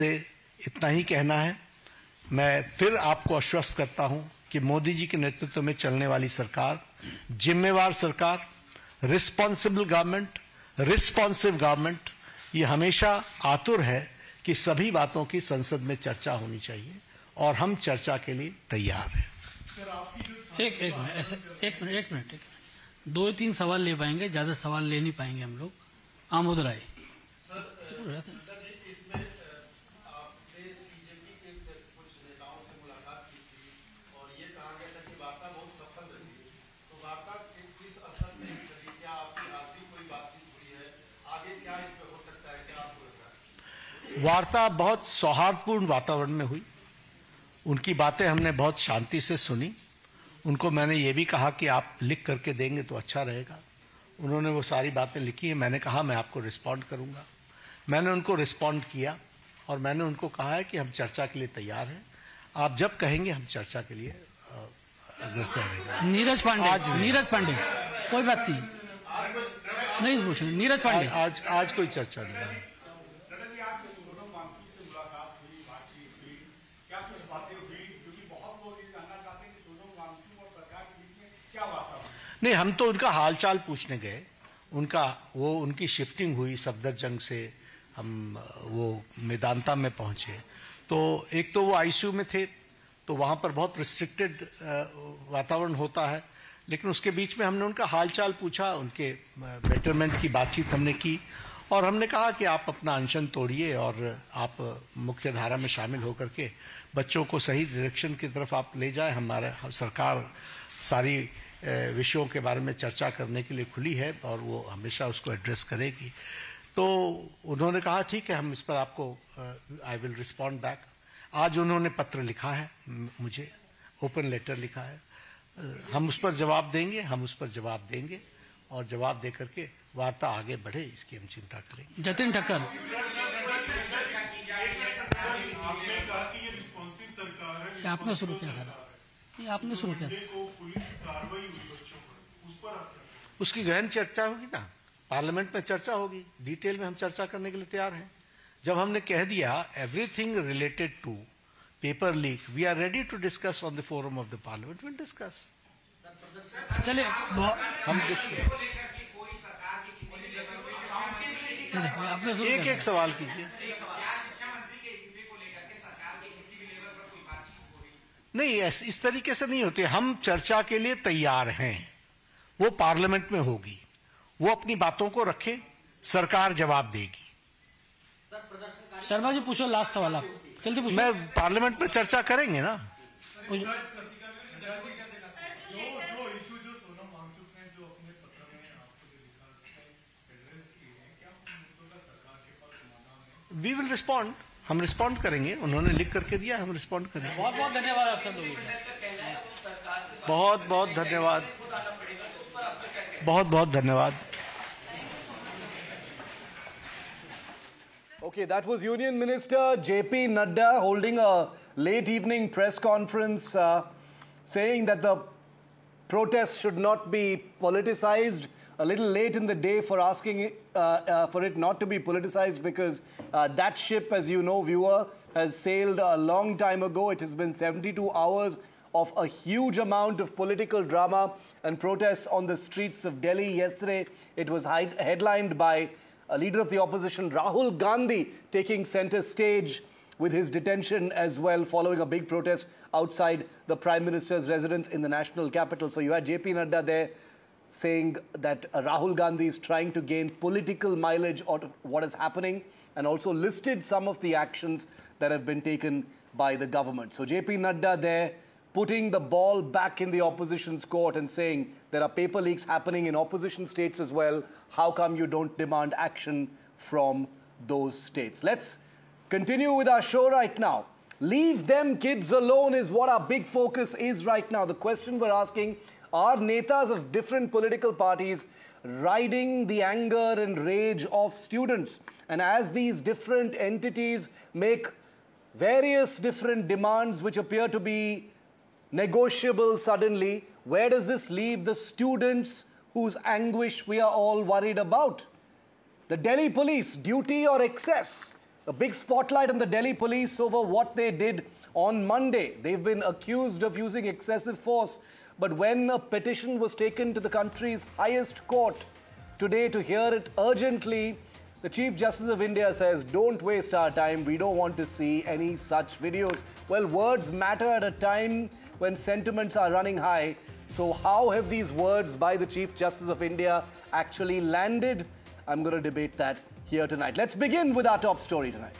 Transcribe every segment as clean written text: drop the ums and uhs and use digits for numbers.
से इतना ही कहना है। मैं फिर आपको आश्वस्त करता हूं कि मोदी जी के नेतृत्व में चलने वाली सरकार जिम्मेवार सरकार, रिस्पॉन्सिबल गवर्नमेंट, रिस्पॉन्सिव गवर्नमेंट, ये हमेशा आतुर है कि सभी बातों की संसद में चर्चा होनी चाहिए और हम चर्चा के लिए तैयार हैं। एक मिनट 2-3 सवाल ले पाएंगे, ज्यादा सवाल ले नहीं पाएंगे हम लोग। आमोद राय। वार्ता बहुत सौहार्दपूर्ण वातावरण में हुई। उनकी बातें हमने बहुत शांति से सुनी। उनको मैंने ये भी कहा कि आप लिख करके देंगे तो अच्छा रहेगा। उन्होंने वो सारी बातें लिखी हैं। मैंने कहा मैं आपको रिस्पॉन्ड करूंगा। मैंने उनको रिस्पॉन्ड किया और मैंने उनको कहा है कि हम चर्चा के लिए तैयार हैं। आप जब कहेंगे हम चर्चा के लिए अग्रसर रहेंगे। नीरज पांडे कोई बात नहीं पूछेंगे। नीरज पांडे आज कोई चर्चा नहीं है। नहीं, हम तो उनका हालचाल पूछने गए। उनकी शिफ्टिंग हुई सफदरजंग से, हम वो मेदांता में पहुंचे। तो एक तो वो आईसीयू में थे, तो वहां पर बहुत रिस्ट्रिक्टेड वातावरण होता है, लेकिन उसके बीच में हमने उनका हालचाल पूछा, उनके बेटरमेंट की बातचीत हमने की और हमने कहा कि आप अपना अनशन तोड़िए और आप मुख्य धारा में शामिल होकर के बच्चों को सही डायरेक्शन की तरफ आप ले जाएं। हमारा सरकार सारी विषयों के बारे में चर्चा करने के लिए खुली है और वो हमेशा उसको एड्रेस करेगी। तो उन्होंने कहा ठीक है, हम इस पर आपको आई विल रिस्पॉन्ड बैक। आज उन्होंने पत्र लिखा है, मुझे ओपन लेटर लिखा है। हम उस पर जवाब देंगे और जवाब दे करके वार्ता आगे बढ़े, इसकी हम चिंता करेंगे। जतिन ठक्कर। आपने शुरू किया था, आपने शुरू किया। उसकी गहन चर्चा होगी ना, पार्लियामेंट में चर्चा होगी, डिटेल में हम चर्चा करने के लिए तैयार हैं। जब हमने कह दिया everything related to paper leak we are ready to discuss on the forum of the parliament, will discuss. चलिए हम एक सवाल कीजिए। नहीं, इस तरीके से नहीं होते। हम चर्चा के लिए तैयार हैं, वो पार्लियामेंट में होगी, वो अपनी बातों को रखें, सरकार जवाब देगी। शर्मा जी पूछो, लास्ट सवाल आप जल्दी पूछो। मैं पार्लियामेंट में चर्चा करेंगे ना। वी विल रिस्पॉन्ड, हम रिस्पॉन्ड करेंगे। उन्होंने लिख करके दिया, हम रिस्पॉन्ड करेंगे। बहुत बहुत धन्यवाद आप सब लोगों को। बहुत बहुत धन्यवाद, बहुत बहुत धन्यवाद। Okay, that was Union Minister JP Nadda holding a late evening press conference saying that the protest should not be politicized. A little late in the day for asking for it not to be politicized because that ship, as you know, viewer, has sailed a long time ago. It has been 72 hours of a huge amount of political drama and protests on the streets of Delhi. Yesterday, it was headlined by a leader of the opposition, Rahul Gandhi, taking center stage with his detention as well, following a big protest outside the Prime Minister's residence in the national capital. So you had JP Nadda there saying that Rahul Gandhi is trying to gain political mileage out of what is happening, and also listed some of the actions that have been taken by the government. So JP Nadda there putting the ball back in the opposition's court and saying there are paper leaks happening in opposition states as well. How come you don't demand action from those states? Let's continue with our show right now. Leave them kids alone is what our big focus is right now. The question we're asking, are netas of different political parties riding the anger and rage of students? And as these different entities make various different demands which appear to be negotiable suddenly, where does this leave the students whose anguish we are all worried about? The Delhi police, duty or excess? A big spotlight on the Delhi police over what they did on Monday. They've been accused of using excessive force. But when a petition was taken to the country's highest court today to hear it urgently, the Chief Justice of India says, don't waste our time. We don't want to see any such videos. Well, words matter at a time when sentiments are running high. So how have these words by the Chief Justice of India actually landed? I'm going to debate that here tonight. Let's begin with our top story tonight.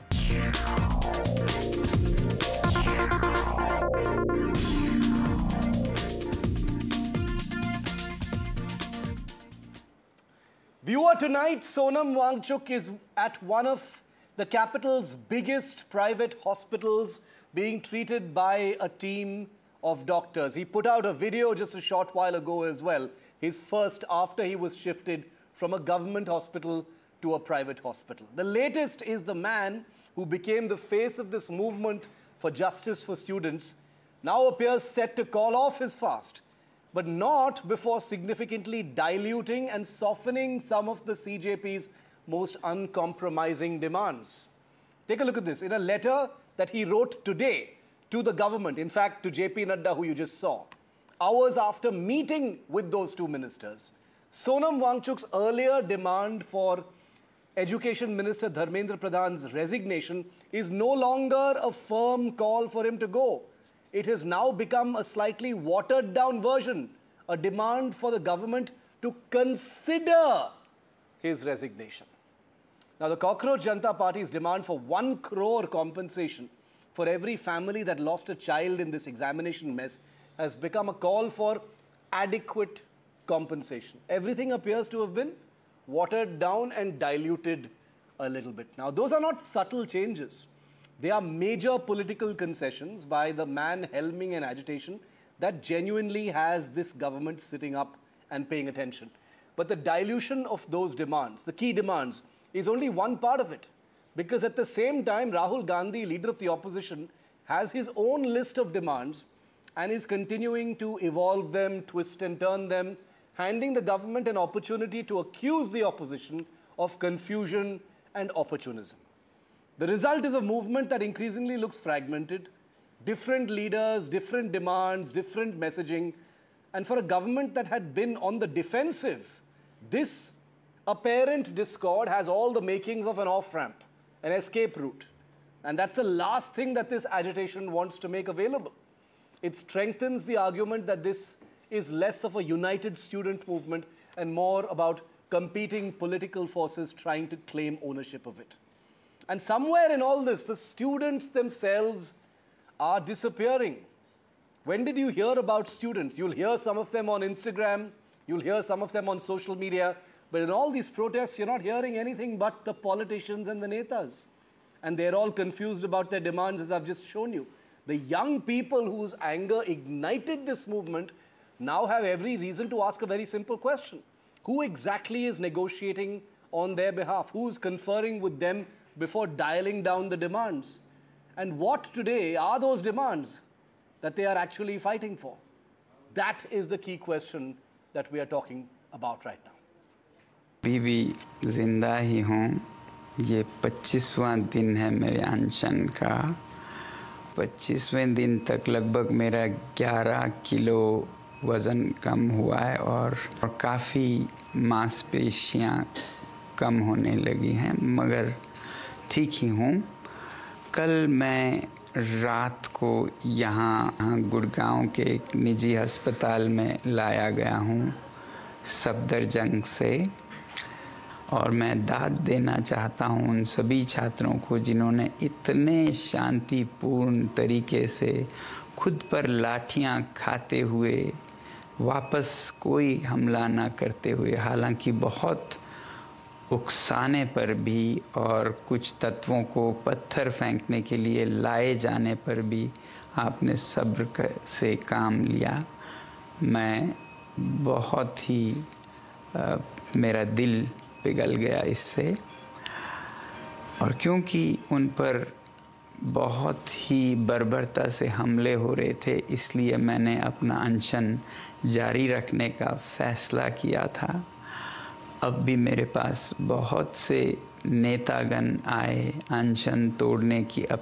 Viewer, tonight Sonam Wangchuk is at one of the capital's biggest private hospitals being treated by a team of doctors. He put out a video just a short while ago as well, his first after he was shifted from a government hospital to a private hospital. The latest is the man who became the face of this movement for justice for students now appears set to call off his fast, but not before significantly diluting and softening some of the CJP's most uncompromising demands. Take a look at this. In a letter that he wrote today to the government, in fact to JP Nadda, who you just saw, hours after meeting with those two ministers, Sonam Wangchuk's earlier demand for Education Minister Dharmendra Pradhan's resignation is no longer a firm call for him to go. It has now become a slightly watered down version, a demand for the government to consider his resignation. Now, the Cockroach Janata Party's demand for 1 crore compensation for every family that lost a child in this examination mess has become a call for adequate compensation. Everything appears to have been watered down and diluted a little bit. Now, those are not subtle changes. They are major political concessions by the man helming an agitation that genuinely has this government sitting up and paying attention. But the dilution of those demands, the key demands, is only one part of it. Because at the same time, Rahul Gandhi, leader of the opposition, has his own list of demands and is continuing to evolve them, twist and turn them, handing the government an opportunity to accuse the opposition of confusion and opportunism. The result is a movement that increasingly looks fragmented, different leaders, different demands, different messaging, and for a government that had been on the defensive, this apparent discord has all the makings of an off-ramp, an escape route. And that's the last thing that this agitation wants to make available. It strengthens the argument that this is less of a united student movement and more about competing political forces trying to claim ownership of it. And somewhere in all this, the students themselves are disappearing. When did you hear about students? You'll hear some of them on Instagram, you'll hear some of them on social media, but in all these protests, you're not hearing anything but the politicians and the netas. And they're all confused about their demands, as I've just shown you. The young people whose anger ignited this movement now have every reason to ask a very simple question. Who exactly is negotiating on their behalf? Who is conferring with them before dialing down the demands? And what today are those demands that they are actually fighting for? That is the key question that we are talking about right now. अभी भी जिंदा ही हूँ. ये 25वां दिन है मेरे अनशन का. 25वें दिन तक लगभग मेरा 11 किलो वज़न कम हुआ है और काफ़ी मांसपेशियाँ कम होने लगी हैं, मगर ठीक ही हूँ. कल मैं रात को यहाँ गुड़गांव के एक निजी अस्पताल में लाया गया हूँ सफदरजंग से, और मैं दाद देना चाहता हूँ उन सभी छात्रों को जिन्होंने इतने शांतिपूर्ण तरीके से खुद पर लाठियाँ खाते हुए वापस कोई हमला ना करते हुए, हालांकि बहुत उकसाने पर भी और कुछ तत्वों को पत्थर फेंकने के लिए लाए जाने पर भी आपने सब्र से काम लिया. मैं बहुत ही मेरा दिल पिघल गया इससे, और क्योंकि उन पर बहुत ही बर्बरता से हमले हो रहे थे, इसलिए मैंने अपना अनशन जारी रखने का फ़ैसला किया था. अब भी मेरे पास बहुत से नेतागण आए अनशन तोड़ने की